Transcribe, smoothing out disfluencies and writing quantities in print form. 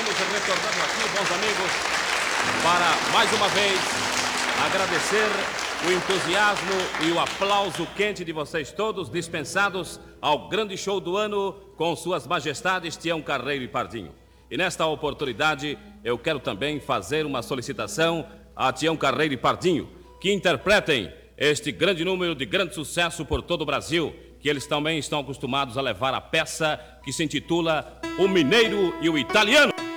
estamos retornando aqui, bons amigos, para mais uma vez agradecer o entusiasmo e o aplauso quente de vocês todos, dispensados ao grande show do ano com suas majestades Tião Carreiro e Pardinho. E nesta oportunidade eu quero também fazer uma solicitação a Tião Carreiro e Pardinho, que interpretem este grande número de grande sucesso por todo o Brasil, que eles também estão acostumados a levar a peça que se intitula O Mineiro e o Italiano.